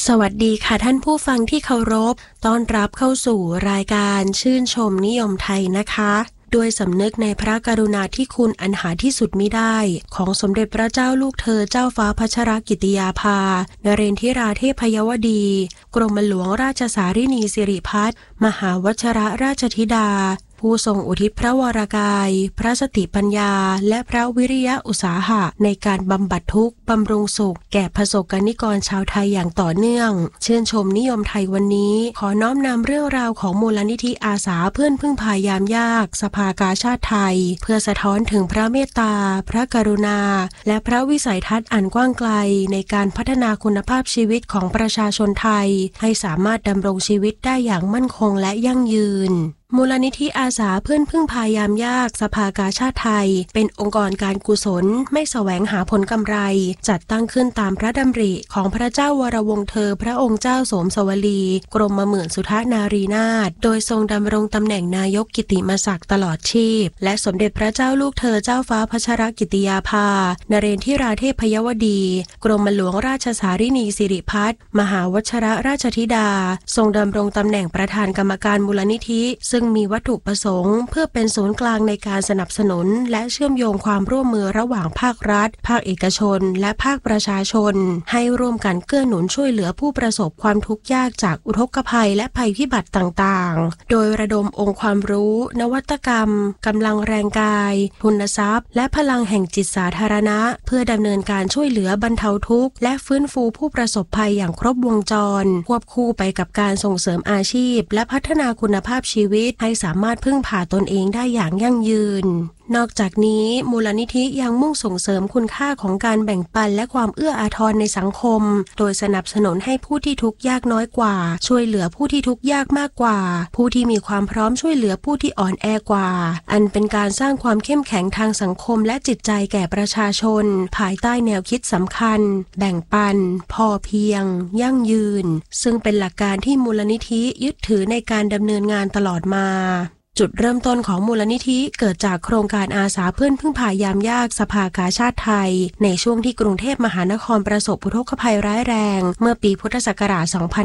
สวัสดีค่ะท่านผู้ฟังที่เคารพต้อนรับเข้าสู่รายการชื่นชมนิยมไทยนะคะด้วยสำนึกในพระกรุณาธิคุณอันหาที่สุดมิได้ของสมเด็จพระเจ้าลูกเธอเจ้าฟ้าพัชรกิติยาภานเรนทิราเทพยวดีกรมหลวงราชสารินีสิริพัฒน์มหาวชรราชธิดาผู้ทรงอุทิศพระวรกายพระสติปัญญาและพระวิริยะอุตสาหะในการบำบัดทุกข์บำรุงสุขแก่ประสบกนิกรชาวไทยอย่างต่อเนื่องชื่นชมนิยมไทยวันนี้ขอน้อมนำเรื่องราวของมูลนิธิอาสาเพื่อนพึ่งพายามยากสภากาชาดไทยเพื่อสะท้อนถึงพระเมตตาพระกรุณาและพระวิสัยทัศน์อันกว้างไกลในการพัฒนาคุณภาพชีวิตของประชาชนไทยให้สามารถดำรงชีวิตได้อย่างมั่นคงและยั่งยืนมูลนิธิอาสาเพื่อนพึ่งพายามยากสภากาชาดไทยเป็นองค์กรการกุศลไม่แสวงหาผลกำไรจัดตั้งขึ้นตามพระดำริของพระเจ้าวรวงศ์เธอพระองค์เจ้าโสมสวลีกรมหมื่นสุทนารีนาถโดยทรงดำรงตำแหน่งนายกกิติมศักดิ์ตลอดชีพและสมเด็จพระเจ้าลูกเธอเจ้าฟ้าพัชรกิติยาภานเรนทิราเทพยวดีกรมหลวงราชสารินีสิริพัฒน์มหาวชรราชธิดาทรงดำรงตำแหน่งประธานกรรมการมูลนิธิซึ่งมีวัตถุประสงค์เพื่อเป็นศูนย์กลางในการสนับสนุนและเชื่อมโยงความร่วมมือระหว่างภาครัฐภาคเอกชนและภาคประชาชนให้ร่วมกันเกื้อหนุนช่วยเหลือผู้ประสบความทุกข์ยากจากอุทกภัยและภัยพิบัติต่างๆโดยระดมองค์ความรู้นวัตกรรมกำลังแรงกายทุนทรัพย์และพลังแห่งจิตสาธารณะเพื่อดำเนินการช่วยเหลือบรรเทาทุกข์และฟื้นฟูผู้ประสบภัยอย่างครบวงจรควบคู่ไปกับการส่งเสริมอาชีพและพัฒนาคุณภาพชีวิตให้สามารถพึ่งพาตนเองได้อย่างยั่งยืนนอกจากนี้มูลนิธิยังมุ่งส่งเสริมคุณค่าของการแบ่งปันและความเอื้ออาทรในสังคมโดยสนับสนุนให้ผู้ที่ทุกข์ยากน้อยกว่าช่วยเหลือผู้ที่ทุกข์ยากมากกว่าผู้ที่มีความพร้อมช่วยเหลือผู้ที่อ่อนแอกว่าอันเป็นการสร้างความเข้มแข็งทางสังคมและจิตใจแก่ประชาชนภายใต้แนวคิดสำคัญแบ่งปันพอเพียงยั่งยืนซึ่งเป็นหลักการที่มูลนิธิยึดถือในการดำเนินงานตลอดมาจุดเริ่มต้นของมูลนิธิเกิดจากโครงการอาสาเพื่อนพึ่งพายามยากสภากาชาดไทยในช่วงที่กรุงเทพมหานครประสบอุทกภัยร้ายแรงเมื่อปีพุทธศักราช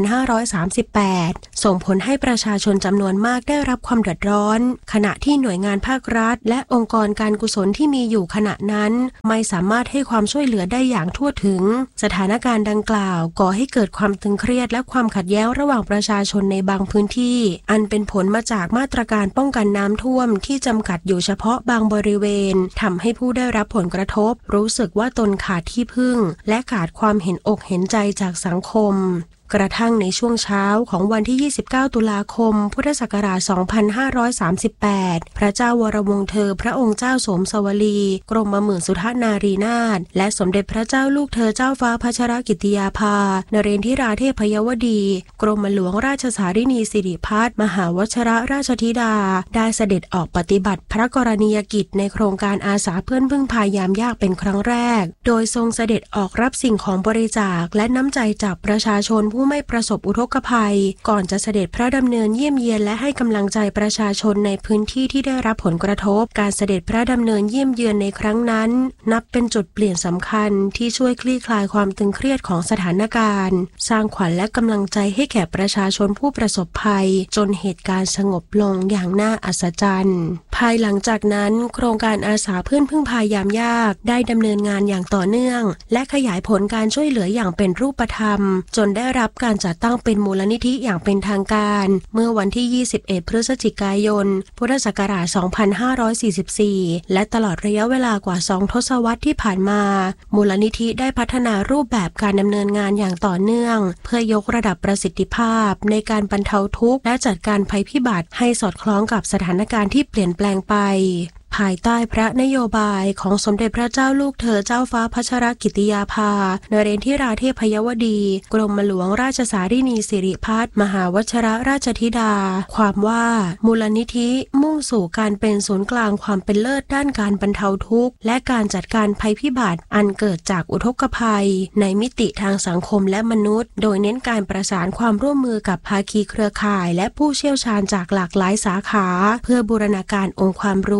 2538 ส่งผลให้ประชาชนจำนวนมากได้รับความเดือดร้อนขณะที่หน่วยงานภาครัฐและองค์กรการกุศลที่มีอยู่ขณะนั้นไม่สามารถให้ความช่วยเหลือได้อย่างทั่วถึงสถานการณ์ดังกล่าวก่อให้เกิดความตึงเครียดและความขัดแย้งระหว่างประชาชนในบางพื้นที่อันเป็นผลมาจากมาตรการป้องกันน้ำท่วมที่จำกัดอยู่เฉพาะบางบริเวณทำให้ผู้ได้รับผลกระทบรู้สึกว่าตนขาดที่พึ่งและขาดความเห็นอกเห็นใจจากสังคมกระทั่งในช่วงเช้าของวันที่ 29 ตุลาคม พุทธศักราช 2538 พระเจ้าวรวงศ์เธอพระองค์เจ้าโสมสวลีกรมหมื่นสุทนารีนาถและสมเด็จพระเจ้าลูกเธอเจ้าฟ้าพัชรกิติยาภานเรนทิราเทพยวดีกรมหลวงราชสารินีสิริพัฒน์มหาวชรราชธิดาได้เสด็จออกปฏิบัติพระกรณียกิจในโครงการอาสาเพื่อนพึ่งพายามยากเป็นครั้งแรกโดยทรงเสด็จออกรับสิ่งของบริจาคและน้ำใจจากประชาชนผู้ไม่ประสบอุทกภัยก่อนจะเสด็จพระดำเนินเยี่ยมเยียนและให้กำลังใจประชาชนในพื้นที่ที่ได้รับผลกระทบการเสด็จพระดำเนินเยี่ยมเยือนในครั้งนั้นนับเป็นจุดเปลี่ยนสำคัญที่ช่วยคลี่คลายความตึงเครียดของสถานการณ์สร้างขวัญและกำลังใจให้แก่ประชาชนผู้ประสบภัยจนเหตุการณ์สงบลงอย่างน่าอัศจรรย์ภายหลังจากนั้นโครงการอาสาเพื่อนพึ่งพายามยากได้ดำเนินงานอย่างต่อเนื่องและขยายผลการช่วยเหลืออย่างเป็นรูปธรรมจนได้รับการจัดตั้งเป็นมูลนิธิอย่างเป็นทางการเมื่อวันที่ 21 พฤศจิกายน พุทธศักราช 2544 และตลอดระยะเวลากว่า 2 ทศวรรษที่ผ่านมามูลนิธิได้พัฒนารูปแบบการดำเนินงานอย่างต่อเนื่องเพื่อยกระดับประสิทธิภาพในการบรรเทาทุกข์และจัดการภัยพิบัติให้สอดคล้องกับสถานการณ์ที่เปลี่ยนแปลงไปภายใต้พระนโยบายของสมเด็จพระเจ้าลูกเธอเจ้าฟ้าพัชรกิติยาภานเรนทิราเทพยวดีกรมหลวงราชสารินีสิริพัฒน์มหาวชรราชธิดาความว่ามูลนิธิมุ่งสู่การเป็นศูนย์กลางความเป็นเลิศด้านการบรรเทาทุกข์และการจัดการภัยพิบัติอันเกิดจากอุทกภัยในมิติทางสังคมและมนุษย์โดยเน้นการประสานความร่วมมือกับภาคีเครือข่ายและผู้เชี่ยวชาญจากหลากหลายสาขาเพื่อบูรณาการองค์ความรู้และ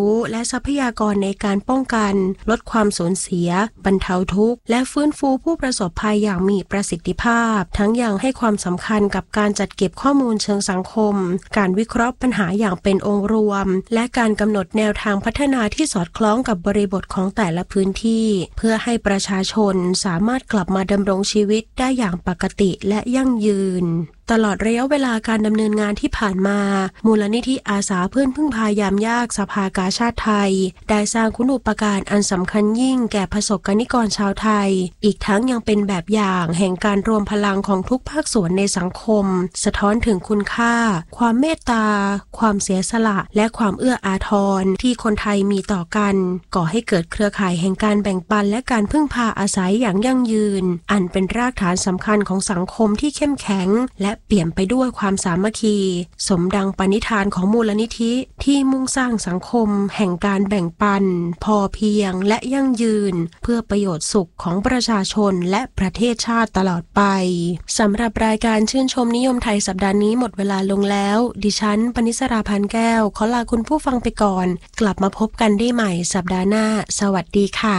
ทรัพยากรในการป้องกันลดความสูญเสียบรรเทาทุกข์และฟื้นฟูผู้ประสบภัยอย่างมีประสิทธิภาพทั้งยังให้ความสำคัญกับการจัดเก็บข้อมูลเชิงสังคมการวิเคราะห์ปัญหาอย่างเป็นองค์รวมและการกำหนดแนวทางพัฒนาที่สอดคล้องกับบริบทของแต่ละพื้นที่เพื่อให้ประชาชนสามารถกลับมาดำรงชีวิตได้อย่างปกติและยั่งยืนตลอดระยะเวลาการดำเนินงานที่ผ่านมามูลนิธิอาสาเพื่อนพึ่งพายามยากสภากาชาดไทยได้สร้างคุณูปการอันสำคัญยิ่งแก่ประสบกนิกรชาวไทยอีกทั้งยังเป็นแบบอย่างแห่งการรวมพลังของทุกภาคส่วนในสังคมสะท้อนถึงคุณค่าความเมตตาความเสียสละและความเอื้ออาทรที่คนไทยมีต่อกันก่อให้เกิดเครือข่ายแห่งการแบ่งปันและการพึ่งพาอาศัยอย่างยั่งยืนอันเป็นรากฐานสำคัญของสังคมที่เข้มแข็งและเปี่ยมไปด้วยความสามัคคีสมดังปณิธานของมูลนิธิที่มุ่งสร้างสังคมแห่งการแบ่งปันพอเพียงและยั่งยืนเพื่อประโยชน์สุขของประชาชนและประเทศชาติตลอดไปสำหรับรายการชื่นชมนิยมไทยสัปดาห์นี้หมดเวลาลงแล้วดิฉันปณิสราพันแก้วขอลาคุณผู้ฟังไปก่อนกลับมาพบกันได้ใหม่สัปดาห์หน้าสวัสดีค่ะ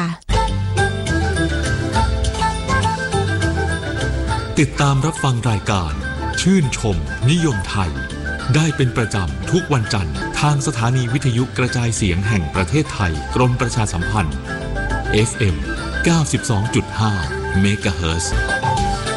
ติดตามรับฟังรายการชื่นชมนิยมไทยได้เป็นประจำทุกวันจันทร์ทางสถานีวิทยุกระจายเสียงแห่งประเทศไทยกรมประชาสัมพันธ์ FM 92.5 เมกะเฮิรตซ์